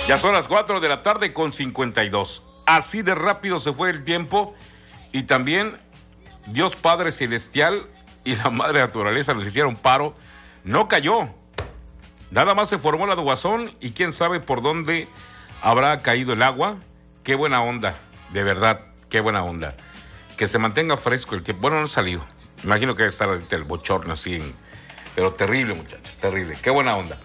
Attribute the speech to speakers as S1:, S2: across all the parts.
S1: Ya son las 4 de la tarde con 52. Así de rápido se fue el tiempo y también Dios Padre Celestial y la Madre Naturaleza nos hicieron paro. No cayó. Nada más se formó la Duazón y quién sabe por dónde habrá caído el agua. Qué buena onda, de verdad, qué buena onda. Que se mantenga fresco el tiempo. Bueno, no ha salido. Imagino que debe estar ahorita el bochorno así. Pero terrible, muchachos, terrible. Qué buena onda.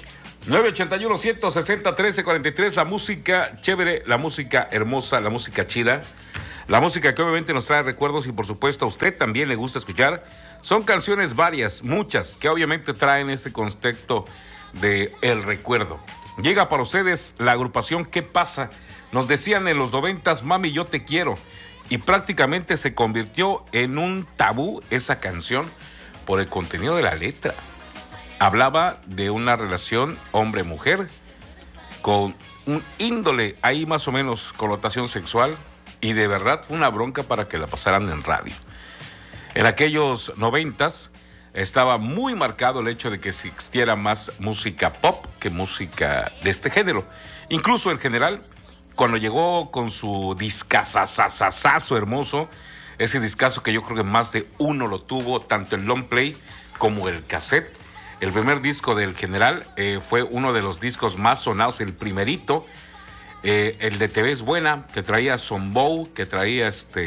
S1: 981-160-1343, la música chévere, la música hermosa, la música chida, la música que obviamente nos trae recuerdos y por supuesto a usted también le gusta escuchar. Son canciones varias, muchas, que obviamente traen ese contexto de el recuerdo. Llega para ustedes la agrupación ¿Qué pasa? Nos decían en los 90s, mami, yo te quiero. Y prácticamente se convirtió en un tabú esa canción por el contenido de la letra. Hablaba de una relación hombre-mujer con un índole ahí más o menos connotación sexual y de verdad fue una bronca para que la pasaran en radio. En aquellos 90s estaba muy marcado el hecho de que existiera más música pop que música de este género. Incluso en general, cuando llegó con su discazazazazo hermoso, ese discazo que yo creo que más de uno lo tuvo, tanto el long play como el cassette. El primer disco del General fue uno de los discos más sonados, el primerito, el de Te Ves Buena, que traía Sombou, que traía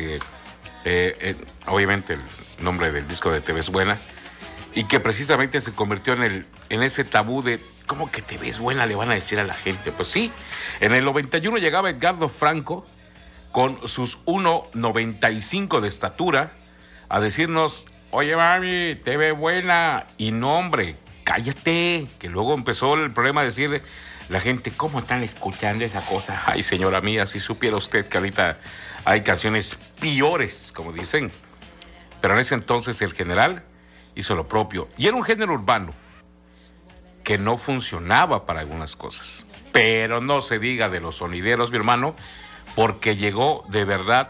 S1: obviamente el nombre del disco de Te Ves Buena, y que precisamente se convirtió en ese tabú de ¿cómo que te ves buena? Le van a decir a la gente. Pues sí, en el 91 llegaba Edgardo Franco con sus 1.95 de estatura a decirnos: oye, mami, te ve buena. Y no, hombre, cállate. Que luego empezó el problema de decirle la gente, ¿cómo están escuchando esa cosa? Ay, señora mía, si supiera usted que ahorita hay canciones peores, como dicen. Pero en ese entonces el General hizo lo propio. Y era un género urbano que no funcionaba para algunas cosas. Pero no se diga de los sonideros, mi hermano, porque llegó de verdad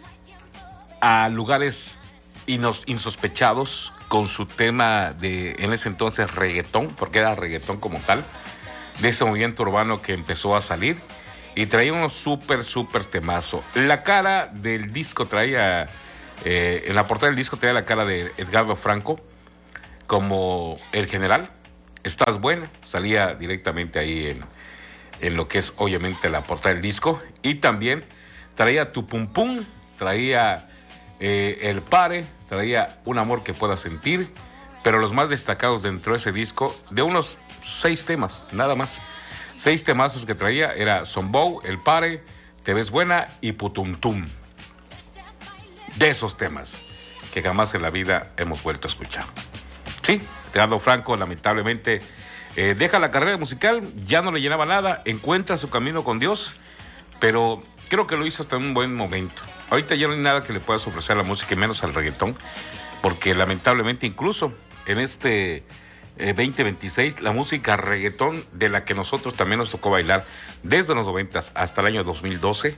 S1: a lugares insospechados con su tema de, en ese entonces, reggaetón, porque era reggaetón como tal, de ese movimiento urbano que empezó a salir y traía unos súper temazo. La cara del disco traía, en la portada del disco traía la cara de Edgardo Franco como el General. Estás buena, salía directamente ahí en lo que es obviamente la portada del disco. Y también traía Tu Pum Pum, traía El Pare, traía Un Amor que Pueda Sentir, pero los más destacados dentro de ese disco, de unos 6 temas, nada más. 6 temazos que traía, era Sombou, El Pare, Te Ves Buena y Putumtum. De esos temas que jamás en la vida hemos vuelto a escuchar. Sí, Edgardo Franco lamentablemente deja la carrera musical, ya no le llenaba nada, encuentra su camino con Dios, pero creo que lo hizo hasta un buen momento. Ahorita ya no hay nada que le puedas ofrecer a la música, y menos al reggaetón, porque lamentablemente incluso en este 2026, la música reggaetón, de la que nosotros también nos tocó bailar desde los 90 hasta el año 2012,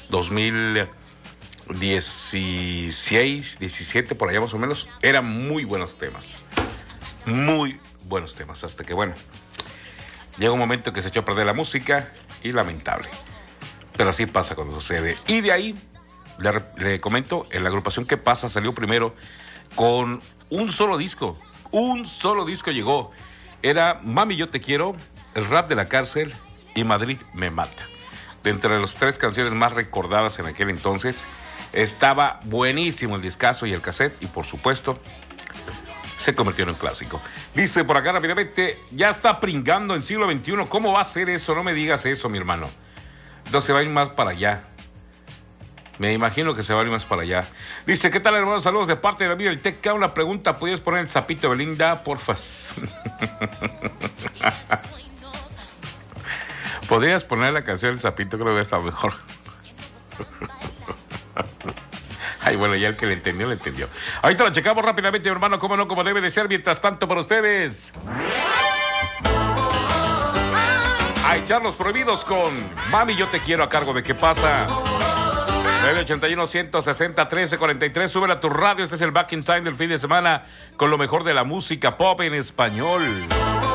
S1: 2016, 17, por allá más o menos, eran muy buenos temas. Muy buenos temas, hasta que bueno, llega un momento que se echó a perder la música y lamentable, pero así pasa cuando sucede. Y de ahí le comento, en la agrupación ¿Qué pasa? Salió primero con un solo disco llegó, era Mami yo te quiero, El Rap de la Cárcel y Madrid me mata. De entre las 3 canciones más recordadas en aquel entonces, estaba buenísimo el discazo y el cassette, y por supuesto se convirtió en un clásico. Dice por acá rápidamente, ya está pringando en siglo XXI. ¿Cómo va a ser eso? No me digas eso, mi hermano. Entonces va a ir más para allá. Me imagino que se va a ir más para allá. Dice, ¿qué tal, hermano? Saludos de parte de David el Teca. Una pregunta, ¿podrías poner el Zapito de Belinda, porfas? ¿Podrías poner la canción del Zapito? Creo que está mejor. Ay, bueno, ya el que le entendió, le entendió. Ahorita lo checamos rápidamente, mi hermano, cómo no, como debe de ser. Mientras tanto, para ustedes, a echar los prohibidos con Mami yo te quiero, a cargo de ¿Qué pasa? 981-160-1343. Súbela a tu radio. Este es el Back in Time del fin de semana con lo mejor de la música pop en español.